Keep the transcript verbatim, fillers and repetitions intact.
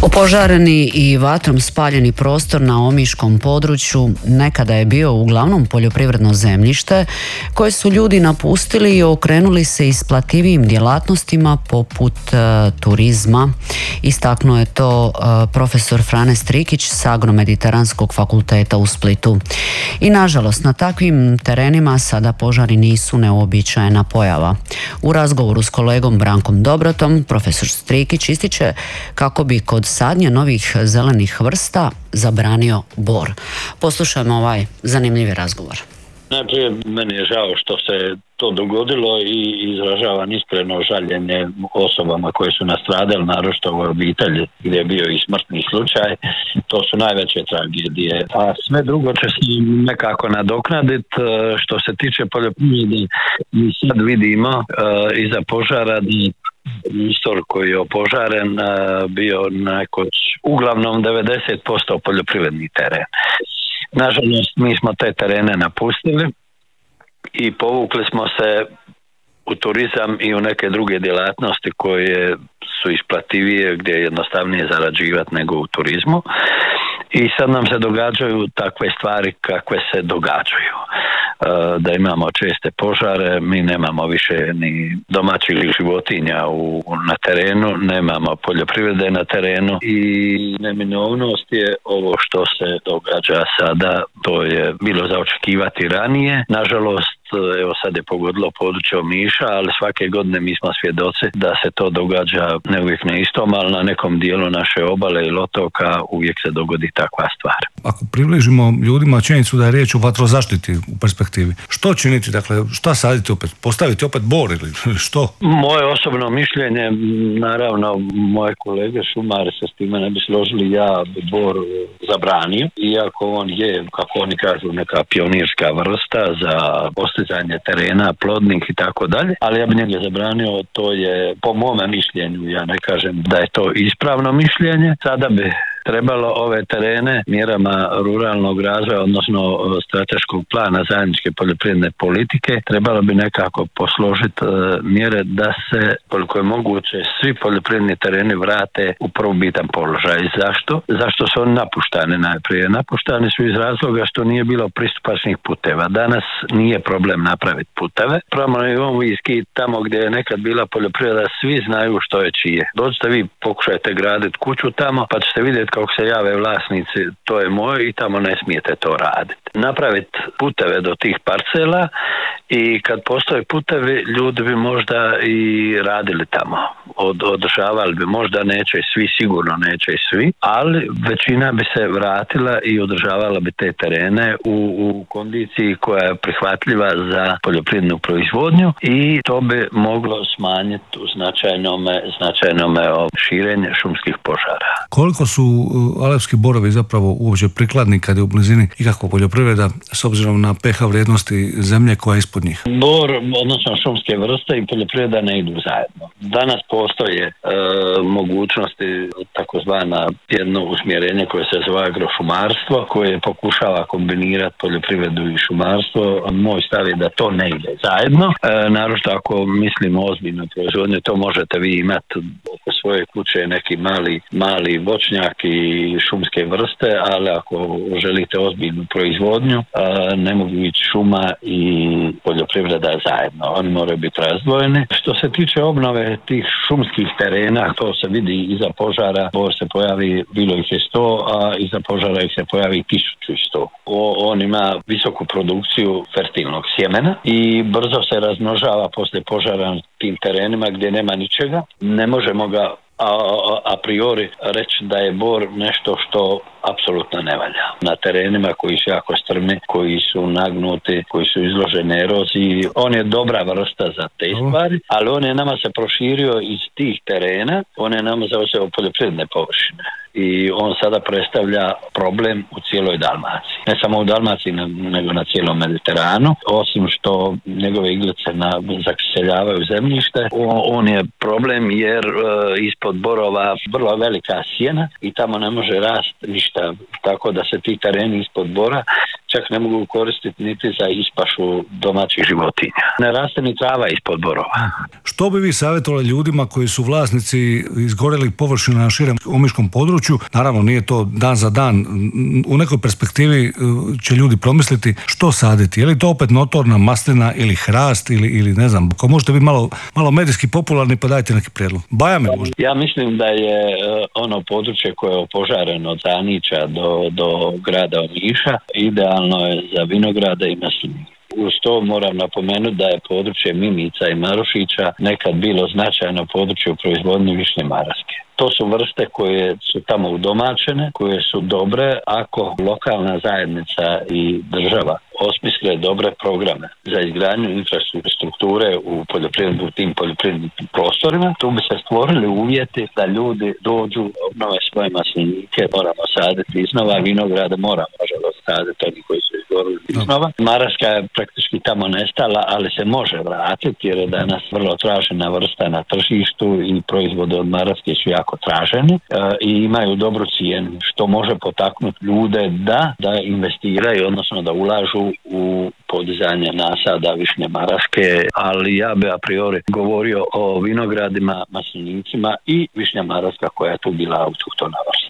Opožareni i vatrom spaljeni prostor na omiškom području nekada je bio uglavnom poljoprivredno zemljište koje su ljudi napustili i okrenuli se isplativijim djelatnostima poput e, turizma. Istaknuo je to e, profesor Frane Strikić s Agro-mediteranskog fakulteta u Splitu. I nažalost, na takvim terenima sada požari nisu neuobičajena pojava. U razgovoru s kolegom Brankom Dobrotom, profesor Strikić ističe kako bi kod sadnje novih zelenih vrsta zabranio bor. Poslušajmo ovaj zanimljivi razgovor. Najprije, meni je žao što se to dogodilo i izražavam iskreno žaljenje osobama koje su nastradale, naročito u obitelji gdje je bio i smrtni slučaj. To su najveće tragedije. A sve drugo će se nekako nadoknaditi. Što se tiče poljoprivrede, mi sad vidimo uh, iza požara prostor koji je opožaren bio nekoć uglavnom devedeset posto poljoprivredni teren. Nažalost, mi smo te terene napustili i povukli smo se u turizam i u neke druge djelatnosti koje su isplativije, gdje je jednostavnije zarađivati nego u turizmu. I sad nam se događaju takve stvari kakve se događaju. Da imamo česte požare, mi nemamo više ni domaćih životinja u, na terenu, nemamo poljoprivrede na terenu i neminovnost je ovo što se događa sada, to je bilo za očekivati ranije. Nažalost, evo sad je pogodilo područje Omiša, ali svake godine mi smo svjedoci da se to događa ne uvijek na istom, ali na nekom dijelu naše obale ili otoka uvijek se dogodi takva stvar. Ako približimo ljudima činjenicu da je riječ o vatrozaštiti u perspektivi, što činiti, dakle, šta saditi opet? Postaviti opet bor ili što? Moje osobno mišljenje, naravno moje kolege šumari se s time ne bi složili, ja bi bor zabranio, iako on je, kako oni kažu, neka pionirska vrsta za postizanje terena, plodnih i tako dalje, ali ja bi njega zabranio, to je po mome mišljenju, ja ne kažem da je to ispravno mišljenje, sada bi trebalo ove terene mjerama ruralnog razvoja, odnosno strateškog plana zajedničke poljoprivredne politike, trebalo bi nekako posložiti e, mjere da se, koliko je moguće, svi poljoprivredni tereni vrate u prvobitan položaj. Zašto? Zašto su oni napuštani najprije? Napuštani su iz razloga što nije bilo pristupačnih puteva. Danas nije problem napraviti puteve. Pravno je on viski tamo gdje je nekad bila poljoprivreda, svi znaju što je čije. Dođite vi, pokušajte graditi kuću tamo, pa ćete vidjeti kako se jave vlasnici, to je moje i tamo ne smijete to raditi. Napraviti puteve do tih parcela i kad postoje putevi, ljudi bi možda i radili tamo. Od, održavali bi, možda neće svi, sigurno neće svi, ali većina bi se vratila i održavala bi te terene u, u kondiciji koja je prihvatljiva za poljoprivrednu proizvodnju i to bi moglo smanjiti u značajnome, značajnome širenje šumskih požara. Koliko su alepski borovi zapravo uopće prikladni kad je u blizini ikakva poljoprivreda s obzirom na pH vrijednosti zemlje koja je ispod njih? Bor, odnosno šumske vrste i poljoprivreda ne idu zajedno. Danas postoje e, mogućnosti, takozvana jedno usmjerenje koje se zove agrošumarstvo, koje pokušava kombinirati poljoprivredu i šumarstvo. Moj stav je da to ne ide zajedno. E, naročito ako mislimo ozbiljno proizvodnje, to možete vi imati oko svoje kuće neki mali, mali voćnjak i šumske vrste, ali ako želite ozbiljnu proizvodnju, ne mogu ići šuma i poljoprivreda zajedno. Oni moraju biti razdvojeni. Što se tiče obnove tih šumskih terena, to se vidi iza požara, bor se pojavi, bilo ih je sto, a iza požara ih se pojavi tisuću i sto. O, on ima visoku produkciju fertilnog sjemena i brzo se razmnožava poslije požara na tim terenima gdje nema ničega. Ne možemo ga A, a, a priori reći da je bor nešto što apsolutno ne valja. Na terenima koji su jako strmi, koji su nagnuti, koji su izloženi eroziji, on je dobra vrsta za te stvari, ali on je nama se proširio iz tih terena, on je nama zauzeo poljoprivredne površine. I on sada predstavlja problem u cijeloj Dalmaciji. Ne samo u Dalmaciji, nego na cijelom Mediteranu. Osim što njegove iglice na, zakiseljavaju zemljište, on, on je problem jer e, ispod borova vrlo velika sjena i tamo ne može rast ništa. Tako da se ti tereni ispod bora čak ne mogu koristiti niti za ispašu domaćih životinja. Ne raste ni trava ispod borova. Što bi vi savjetovali ljudima koji su vlasnici izgorelih površina na širem omiškom području? Naravno, nije to dan za dan. U nekoj perspektivi će ljudi promisliti što saditi. Je li to opet notorna maslina ili hrast ili, ili ne znam, ako možete biti malo, malo medijski popularni, pa dajte neki prijedlog. Bajame možda. Ja mislim da je ono područje koje je opožareno od Zanića do, do grada Omiša idealno je za vinograde i masline. Uz to moram napomenuti da je područje Mimica i Marušića nekad bilo značajno područje u proizvodnji višnje maraske. To su vrste koje su tamo udomačene, koje su dobre ako lokalna zajednica i država osmisle dobre programe za izgradnju infrastrukture u poljoprivrednim, u tim poljoprivrednim prostorima. Tu bi se stvorili uvjeti da ljudi dođu, obnove svoje maslinike, moramo saditi iznova, vinograde moramo, nažalost, saditi oni koji su izgorili iznova. Maraska je praktički tamo nestala, ali se može vratiti jer je danas vrlo tražena vrsta na tržištu i proizvode od maraske su jako traženi e, i imaju dobru cijenu, što može potaknuti ljude da, da investiraju, odnosno da ulažu u podizanje nasada višnje maraske, ali ja bi a priori govorio o vinogradima, maslinicima i višnja maraska koja je tu bila autohtona vrsta.